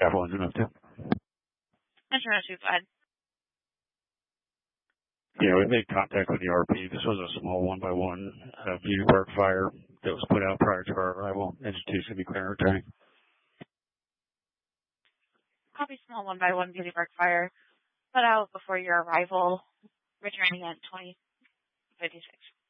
Everyone's enough too. I'm trying to bad. Yeah, we made contact with the RP. This was a small 1x1 beauty park fire that was put out prior to our arrival. Engine 2 should be clear returning. Copy small 1x1 beauty park fire put out before your arrival, returning at 2056.